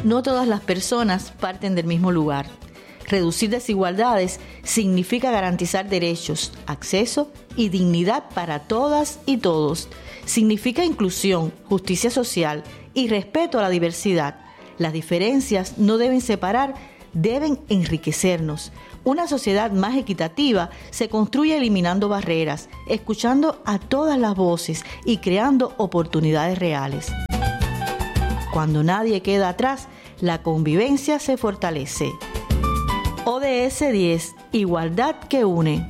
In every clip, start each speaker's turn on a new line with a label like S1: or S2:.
S1: No todas las personas parten del mismo lugar. Reducir desigualdades significa garantizar derechos, acceso y dignidad para todas y todos. Significa inclusión, justicia social y respeto a la diversidad. Las diferencias no deben separar, deben enriquecernos. Una sociedad más equitativa se construye eliminando barreras, escuchando a todas las voces y creando oportunidades reales. Cuando nadie queda atrás, la convivencia se fortalece. ODS 10. Igualdad que une.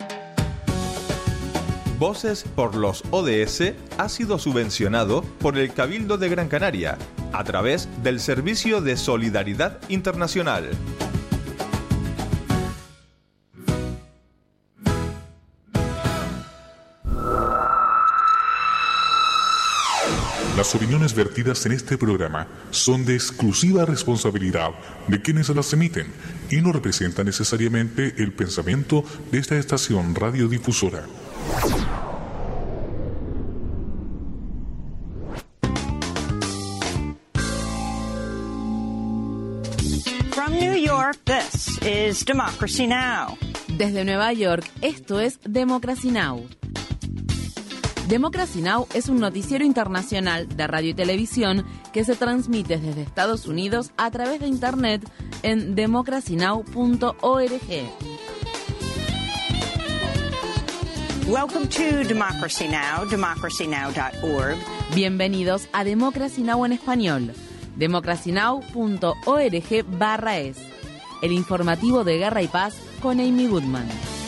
S2: Voces por los ODS ha sido subvencionado por el Cabildo de Gran Canaria a través del Servicio de Solidaridad Internacional.
S3: Las opiniones vertidas en este programa son de exclusiva responsabilidad de quienes las emiten y no representan necesariamente el pensamiento de esta estación radiodifusora.
S4: From New York, this is Democracy Now!
S5: Desde Nueva York, esto es Democracy Now! Democracy Now! Es un noticiero internacional de radio y televisión que se transmite desde Estados Unidos a través de Internet en democracynow.org.
S4: Welcome to Democracy Now!, democracynow.org.
S5: Bienvenidos a Democracy Now! En español, democracynow.org/es. El informativo de Guerra y Paz con Amy Goodman.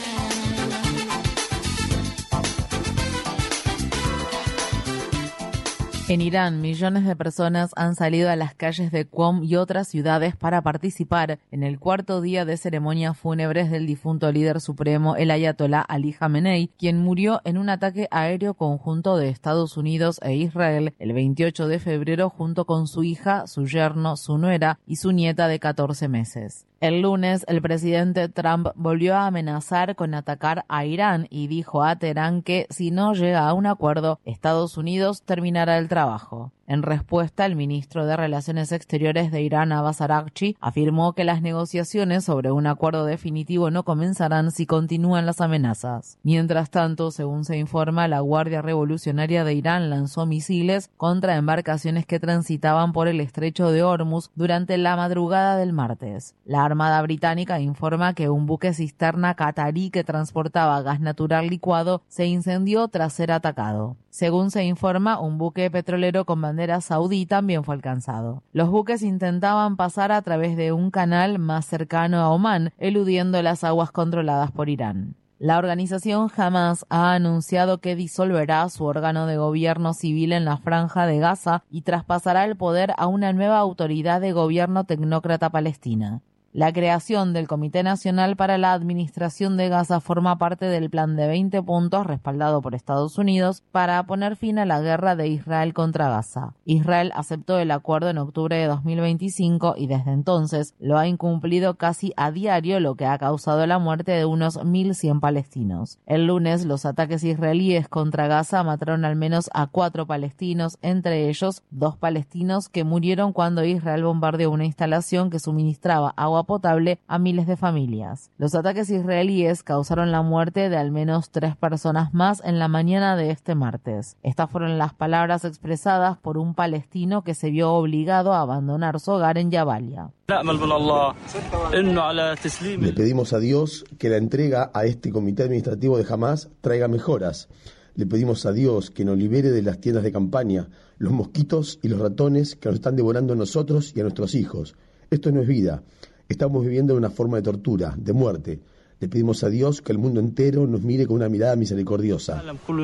S5: En Irán, millones de personas han salido a las calles de Qom y otras ciudades para participar en el cuarto día de ceremonias fúnebres del difunto líder supremo, el ayatolá Ali Jamenei, quien murió en un ataque aéreo conjunto de Estados Unidos e Israel el 28 de febrero junto con su hija, su yerno, su nuera y su nieta de 14 meses. El lunes, el presidente Trump volvió a amenazar con atacar a Irán y dijo a Teherán que, si no llega a un acuerdo, Estados Unidos terminará el trabajo. En respuesta, el ministro de Relaciones Exteriores de Irán, Abbas Araghchi, afirmó que las negociaciones sobre un acuerdo definitivo no comenzarán si continúan las amenazas. Mientras tanto, según se informa, la Guardia Revolucionaria de Irán lanzó misiles contra embarcaciones que transitaban por el estrecho de Hormuz durante la madrugada del martes. La Armada Británica informa que un buque cisterna catarí que transportaba gas natural licuado se incendió tras ser atacado. Según se informa, un buque petrolero con bandera saudí también fue alcanzado. Los buques intentaban pasar a través de un canal más cercano a Omán, eludiendo las aguas controladas por Irán. La organización Hamas ha anunciado que disolverá su órgano de gobierno civil en la Franja de Gaza y traspasará el poder a una nueva autoridad de gobierno tecnócrata palestina. La creación del Comité Nacional para la Administración de Gaza forma parte del plan de 20 puntos respaldado por Estados Unidos para poner fin a la guerra de Israel contra Gaza. Israel aceptó el acuerdo en octubre de 2025 y desde entonces lo ha incumplido casi a diario, lo que ha causado la muerte de unos 1.100 palestinos. El lunes, los ataques israelíes contra Gaza mataron al menos a 4 palestinos, entre ellos 2 palestinos que murieron cuando Israel bombardeó una instalación que suministraba agua potable a miles de familias. Los ataques israelíes causaron la muerte de al menos 3 personas más en la mañana de este martes. Estas fueron las palabras expresadas por un palestino que se vio obligado a abandonar su hogar en Jabalia.
S6: Le pedimos a Dios que la entrega a este comité administrativo de Hamás traiga mejoras. Le pedimos a Dios que nos libere de las tiendas de campaña, los mosquitos y los ratones que nos están devorando a nosotros y a nuestros hijos. Esto no es vida. Estamos viviendo una forma de tortura, de muerte. Le pedimos a Dios que el mundo entero nos mire con una mirada misericordiosa.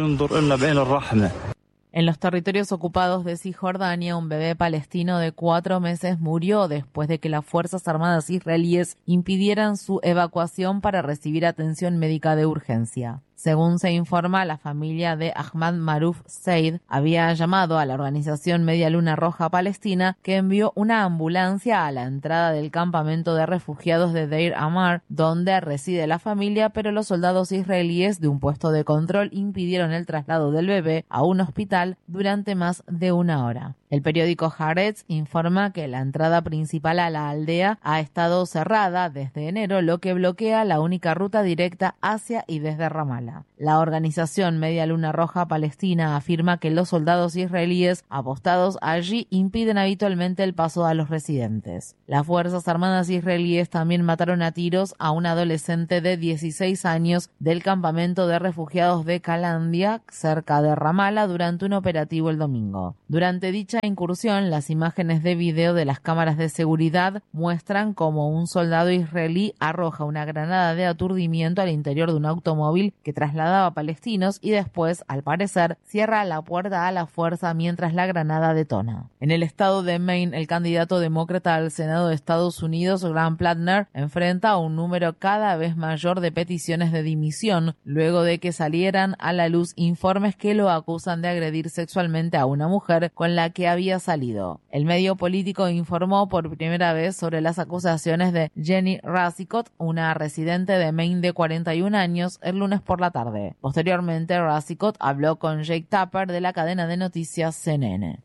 S5: En los territorios ocupados de Cisjordania, un bebé palestino de 4 meses murió después de que las Fuerzas Armadas israelíes impidieran su evacuación para recibir atención médica de urgencia. Según se informa, la familia de Ahmad Maruf Said había llamado a la organización Media Luna Roja Palestina, que envió una ambulancia a la entrada del campamento de refugiados de Deir Amar, donde reside la familia, pero los soldados israelíes de un puesto de control impidieron el traslado del bebé a un hospital durante más de una hora. El periódico Haaretz informa que la entrada principal a la aldea ha estado cerrada desde enero, lo que bloquea la única ruta directa hacia y desde Ramallah. La organización Media Luna Roja Palestina afirma que los soldados israelíes apostados allí impiden habitualmente el paso a los residentes. Las Fuerzas Armadas israelíes también mataron a tiros a un adolescente de 16 años del campamento de refugiados de Kalandia, cerca de Ramallah, durante un operativo el domingo. Durante dicha incursión, las imágenes de video de las cámaras de seguridad muestran cómo un soldado israelí arroja una granada de aturdimiento al interior de un automóvil que trasladaba palestinos y después, al parecer, cierra la puerta a la fuerza mientras la granada detona. En el estado de Maine, el candidato demócrata al Senado de Estados Unidos, Graham Plattner, enfrenta a un número cada vez mayor de peticiones de dimisión luego de que salieran a la luz informes que lo acusan de agredir sexualmente a una mujer con la que había salido. El medio político informó por primera vez sobre las acusaciones de Jenny Rasicot, una residente de Maine de 41 años, el lunes por la tarde. Posteriormente, Rasicot habló con Jake Tapper de la cadena de noticias CNN.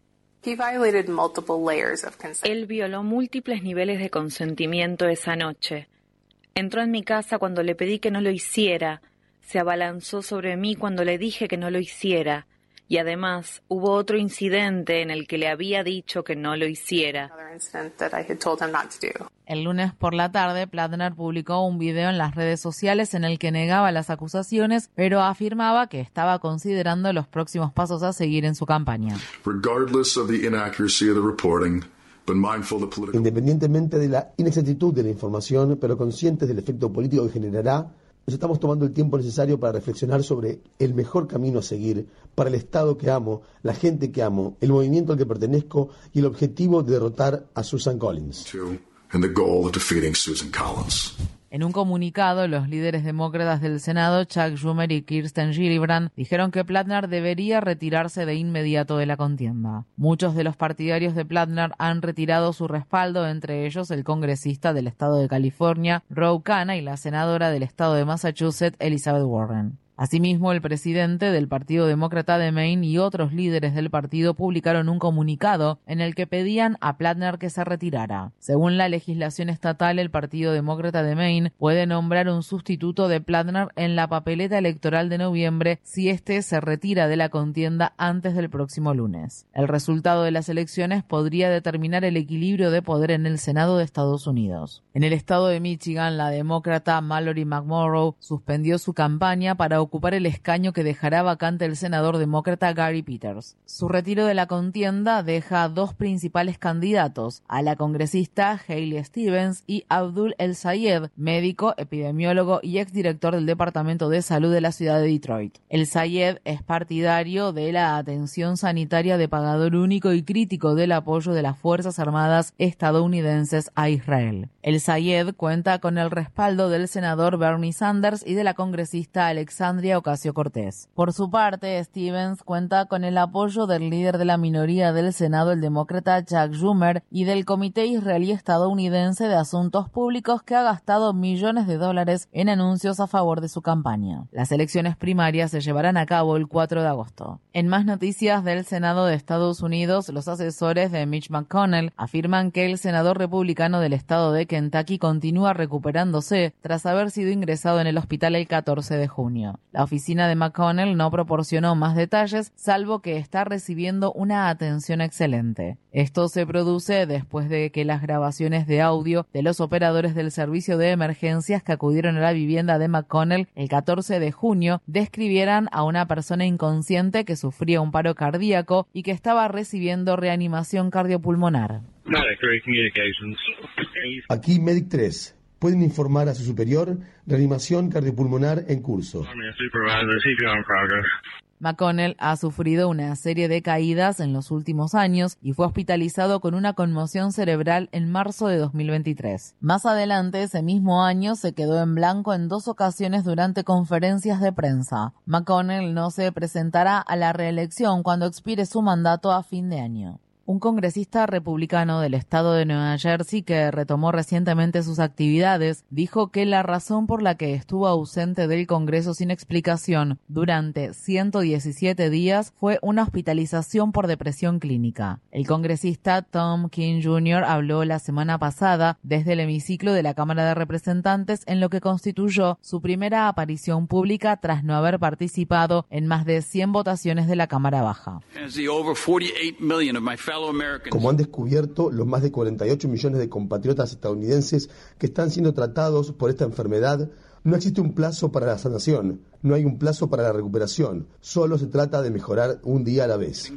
S7: Él violó múltiples niveles de consentimiento esa noche. Entró en mi casa cuando le pedí que no lo hiciera. Se abalanzó sobre mí cuando le dije que no lo hiciera. Y además, hubo otro incidente en el que le había dicho que no lo hiciera.
S5: El lunes por la tarde, Plattner publicó un video en las redes sociales en el que negaba las acusaciones, pero afirmaba que estaba considerando los próximos pasos a seguir en su campaña.
S6: Independientemente de la inexactitud de la información, pero conscientes del efecto político que generará, nos estamos tomando el tiempo necesario para reflexionar sobre el mejor camino a seguir para el Estado que amo, la gente que amo, el movimiento al que pertenezco y el objetivo de derrotar a Susan Collins.
S5: En un comunicado, los líderes demócratas del Senado, Chuck Schumer y Kirsten Gillibrand, dijeron que Plattner debería retirarse de inmediato de la contienda. Muchos de los partidarios de Plattner han retirado su respaldo, entre ellos el congresista del estado de California, Ro Khanna, y la senadora del estado de Massachusetts, Elizabeth Warren. Asimismo, el presidente del Partido Demócrata de Maine y otros líderes del partido publicaron un comunicado en el que pedían a Plattner que se retirara. Según la legislación estatal, el Partido Demócrata de Maine puede nombrar un sustituto de Plattner en la papeleta electoral de noviembre si éste se retira de la contienda antes del próximo lunes. El resultado de las elecciones podría determinar el equilibrio de poder en el Senado de Estados Unidos. En el estado de Michigan, la demócrata Mallory McMorrow suspendió su campaña para ocupar el escaño que dejará vacante el senador demócrata Gary Peters. Su retiro de la contienda deja a dos principales candidatos, a la congresista Hailey Stevens y Abdul El Sayed, médico, epidemiólogo y exdirector del Departamento de Salud de la ciudad de Detroit. El Sayed es partidario de la atención sanitaria de pagador único y crítico del apoyo de las Fuerzas Armadas estadounidenses a Israel. El Sayed cuenta con el respaldo del senador Bernie Sanders y de la congresista Alexandria Ocasio-Cortez. Por su parte, Stevens cuenta con el apoyo del líder de la minoría del Senado, el demócrata Chuck Schumer, y del Comité Israelí Estadounidense de Asuntos Públicos, que ha gastado millones de dólares en anuncios a favor de su campaña. Las elecciones primarias se llevarán a cabo el 4 de agosto. En más noticias del Senado de Estados Unidos, los asesores de Mitch McConnell afirman que el senador republicano del estado de Kentucky continúa recuperándose tras haber sido ingresado en el hospital el 14 de junio. La oficina de McConnell no proporcionó más detalles, salvo que está recibiendo una atención excelente. Esto se produce después de que las grabaciones de audio de los operadores del servicio de emergencias que acudieron a la vivienda de McConnell el 14 de junio describieran a una persona inconsciente que sufría un paro cardíaco y que estaba recibiendo reanimación cardiopulmonar.
S6: Aquí Medic 3. Pueden informar a su superior, reanimación cardiopulmonar en curso.
S5: McConnell ha sufrido una serie de caídas en los últimos años y fue hospitalizado con una conmoción cerebral en marzo de 2023. Más adelante, ese mismo año, se quedó en blanco en 2 ocasiones durante conferencias de prensa. McConnell no se presentará a la reelección cuando expire su mandato a fin de año. Un congresista republicano del estado de Nueva Jersey que retomó recientemente sus actividades dijo que la razón por la que estuvo ausente del Congreso sin explicación durante 117 días fue una hospitalización por depresión clínica. El congresista Tom King Jr. habló la semana pasada desde el hemiciclo de la Cámara de Representantes en lo que constituyó su primera aparición pública tras no haber participado en más de 100 votaciones de la Cámara Baja.
S6: Como han descubierto los más de 48 millones de compatriotas estadounidenses que están siendo tratados por esta enfermedad, no existe un plazo para la sanación, no hay un plazo para la recuperación, solo se trata de mejorar un día a la vez.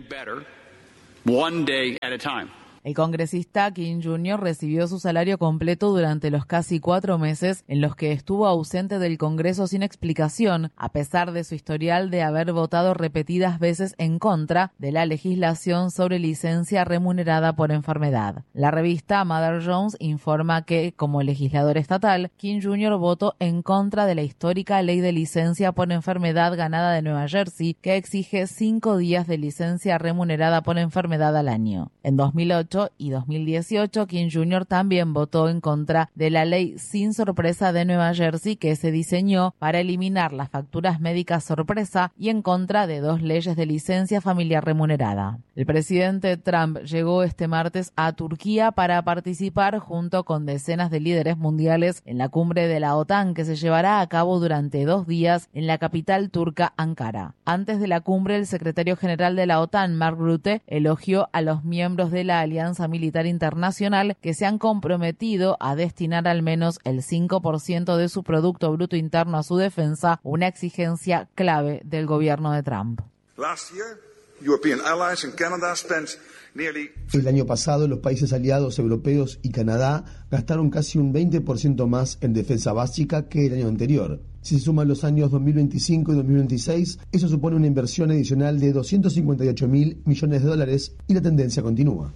S5: El congresista King Jr. recibió su salario completo durante los casi 4 meses en los que estuvo ausente del Congreso sin explicación, a pesar de su historial de haber votado repetidas veces en contra de la legislación sobre licencia remunerada por enfermedad. La revista Mother Jones informa que, como legislador estatal, King Jr. votó en contra de la histórica ley de licencia por enfermedad ganada de Nueva Jersey, que exige 5 días de licencia remunerada por enfermedad al año. En 2008 y 2018, King Jr. también votó en contra de la ley sin sorpresa de Nueva Jersey que se diseñó para eliminar las facturas médicas sorpresa y en contra de 2 leyes de licencia familiar remunerada. El presidente Trump llegó este martes a Turquía para participar junto con decenas de líderes mundiales en la cumbre de la OTAN que se llevará a cabo durante 2 días en la capital turca, Ankara. Antes de la cumbre, el secretario general de la OTAN, Mark Rutte, elogió a los miembros de la Alianza Militar Internacional que se han comprometido a destinar al menos el 5% de su Producto Bruto Interno a su defensa, una exigencia clave del gobierno de Trump.
S6: El año pasado, los países aliados europeos y Canadá gastaron casi un 20% más en defensa básica que el año anterior. Si se suman los años 2025 y 2026, eso supone una inversión adicional de $258.000 millones y la tendencia continúa.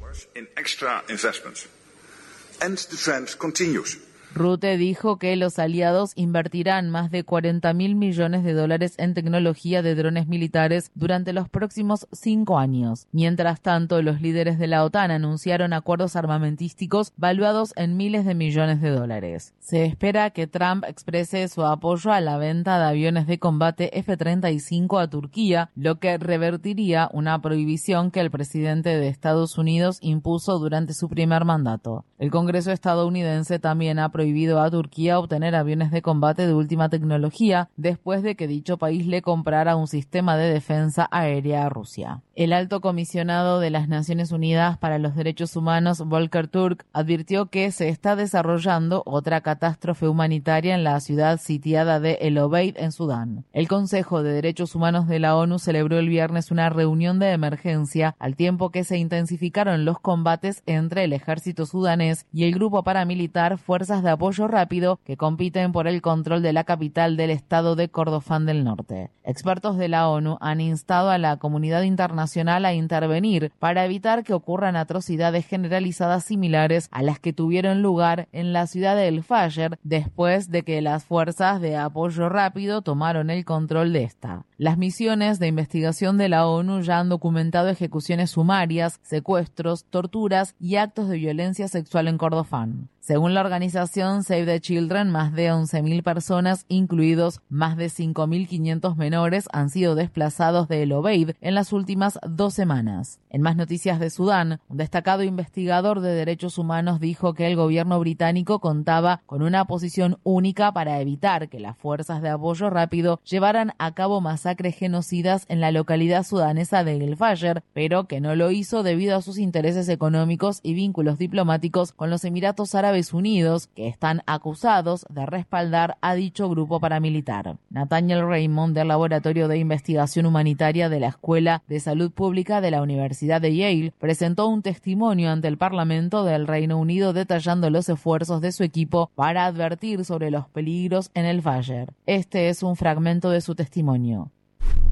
S5: Rutte dijo que los aliados invertirán más de $40.000 millones en tecnología de drones militares durante los próximos 5 años. Mientras tanto, los líderes de la OTAN anunciaron acuerdos armamentísticos valuados en miles de millones de dólares. Se espera que Trump exprese su apoyo a la venta de aviones de combate F-35 a Turquía, lo que revertiría una prohibición que el presidente de Estados Unidos impuso durante su primer mandato. El Congreso estadounidense también ha prohibido a Turquía obtener aviones de combate de última tecnología después de que dicho país le comprara un sistema de defensa aérea a Rusia. El alto comisionado de las Naciones Unidas para los Derechos Humanos, Volker Turk, advirtió que se está desarrollando otra catástrofe humanitaria en la ciudad sitiada de El Obeid, en Sudán. El Consejo de Derechos Humanos de la ONU celebró el viernes una reunión de emergencia al tiempo que se intensificaron los combates entre el ejército sudanés y el grupo paramilitar Fuerzas de Apoyo Rápido que compiten por el control de la capital del estado de Kordofán del Norte. Expertos de la ONU han instado a la comunidad internacional a intervenir para evitar que ocurran atrocidades generalizadas similares a las que tuvieron lugar en la ciudad de El Fasher después de que las Fuerzas de Apoyo Rápido tomaron el control de esta. Las misiones de investigación de la ONU ya han documentado ejecuciones sumarias, secuestros, torturas y actos de violencia sexual en Kordofán. Según la organización Save the Children, más de 11.000 personas, incluidos más de 5.500 menores, han sido desplazados de El Obeid en las últimas 2 semanas. En más noticias de Sudán, un destacado investigador de derechos humanos dijo que el gobierno británico contaba con una posición única para evitar que las fuerzas de apoyo rápido llevaran a cabo masacres genocidas en la localidad sudanesa de El Fasher, pero que no lo hizo debido a sus intereses económicos y vínculos diplomáticos con los Emiratos Árabes Unidos, que están acusados de respaldar a dicho grupo paramilitar. Nathaniel Raymond, del Laboratorio de Investigación Humanitaria de la Escuela de Salud Pública de la Universidad de Yale, presentó un testimonio ante el Parlamento del Reino Unido detallando los esfuerzos de su equipo para advertir sobre los peligros en El Fasher. Este es un fragmento de su testimonio.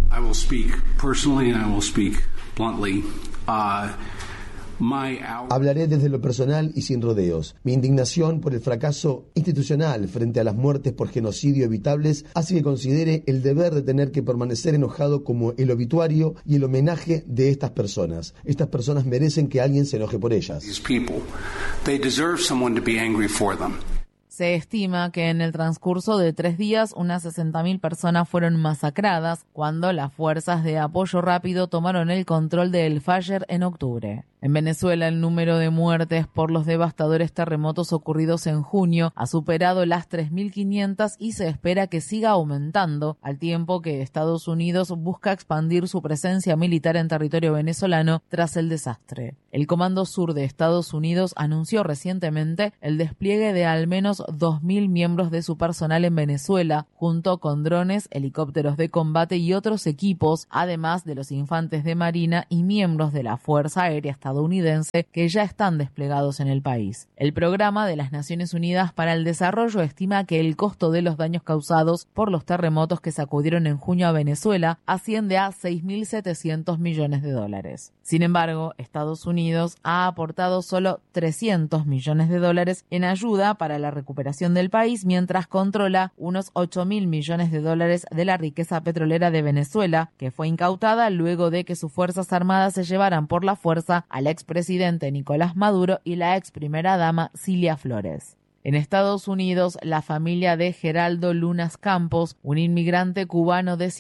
S8: I will speak personally and I will speak bluntly.
S6: Hablaré desde lo personal y sin rodeos. Mi indignación por el fracaso institucional frente a las muertes por genocidio evitables hace que considere el deber de tener que permanecer enojado como el obituario y el homenaje de estas personas. Estas personas merecen que alguien se enoje por ellas.
S5: Se estima que en el transcurso de 3 días unas 60.000 personas fueron masacradas cuando las fuerzas de apoyo rápido tomaron el control de El Fayer en octubre. En Venezuela, el número de muertes por los devastadores terremotos ocurridos en junio ha superado las 3.500 y se espera que siga aumentando, al tiempo que Estados Unidos busca expandir su presencia militar en territorio venezolano tras el desastre. El Comando Sur de Estados Unidos anunció recientemente el despliegue de al menos 2.000 miembros de su personal en Venezuela, junto con drones, helicópteros de combate y otros equipos, además de los infantes de Marina y miembros de la Fuerza Aérea estadounidense que ya están desplegados en el país. El Programa de las Naciones Unidas para el Desarrollo estima que el costo de los daños causados por los terremotos que sacudieron en junio a Venezuela asciende a $6.700 millones. Sin embargo, Estados Unidos ha aportado solo $300 millones en ayuda para la recuperación del país, mientras controla unos $8.000 millones de la riqueza petrolera de Venezuela, que fue incautada luego de que sus fuerzas armadas se llevaran por la fuerza al expresidente Nicolás Maduro y la ex primera dama Cilia Flores. En Estados Unidos, la familia de Geraldo Lunas Campos, un inmigrante cubano de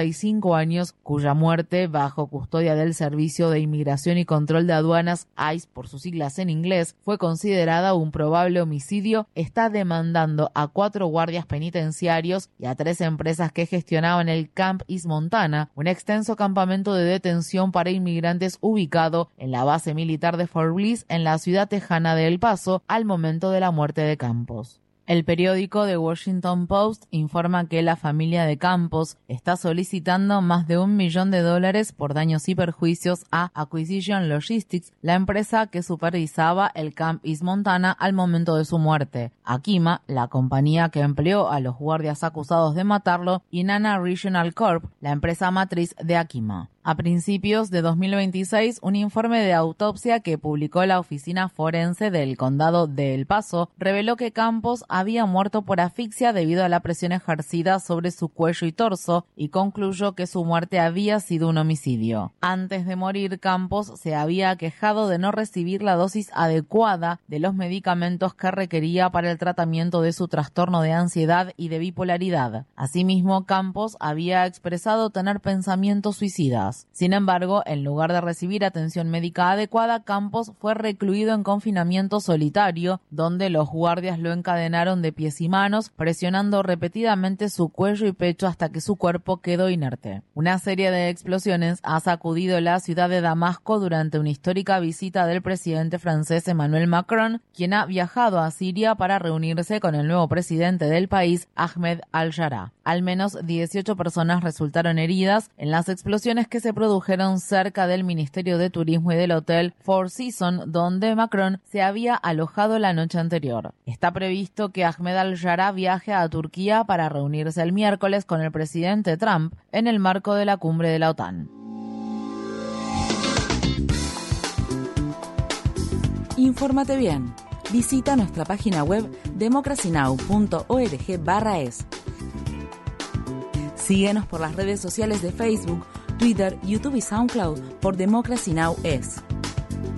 S5: 55 años, cuya muerte bajo custodia del Servicio de Inmigración y Control de Aduanas, ICE por sus siglas en inglés, fue considerada un probable homicidio, está demandando a 4 guardias penitenciarios y a 3 empresas que gestionaban el Camp East Montana, un extenso campamento de detención para inmigrantes ubicado en la base militar de Fort Bliss en la ciudad tejana de El Paso al momento de la muerte de Campos. El periódico The Washington Post informa que la familia de Campos está solicitando más de $1 millón por daños y perjuicios a Acquisition Logistics, la empresa que supervisaba el Camp East Montana al momento de su muerte, Akima, la compañía que empleó a los guardias acusados de matarlo, y Nana Regional Corp, la empresa matriz de Akima. A principios de 2026, un informe de autopsia que publicó la Oficina Forense del Condado de El Paso reveló que Campos había muerto por asfixia debido a la presión ejercida sobre su cuello y torso y concluyó que su muerte había sido un homicidio. Antes de morir, Campos se había quejado de no recibir la dosis adecuada de los medicamentos que requería para el tratamiento de su trastorno de ansiedad y de bipolaridad. Asimismo, Campos había expresado tener pensamientos suicidas. Sin embargo, en lugar de recibir atención médica adecuada, Campos fue recluido en confinamiento solitario, donde los guardias lo encadenaron de pies y manos, presionando repetidamente su cuello y pecho hasta que su cuerpo quedó inerte. Una serie de explosiones ha sacudido la ciudad de Damasco durante una histórica visita del presidente francés Emmanuel Macron, quien ha viajado a Siria para reunirse con el nuevo presidente del país, Ahmed al-Jarrah. Al menos 18 personas resultaron heridas en las explosiones que se produjeron cerca del Ministerio de Turismo y del Hotel Four Seasons, donde Macron se había alojado la noche anterior. Está previsto que Ahmed al-Jarrah viaje a Turquía para reunirse el miércoles con el presidente Trump en el marco de la cumbre de la OTAN.
S9: Infórmate bien. Visita nuestra página web democracynow.org/es. Síguenos por las redes sociales de Facebook, Twitter, YouTube y SoundCloud por Democracy Now! Es.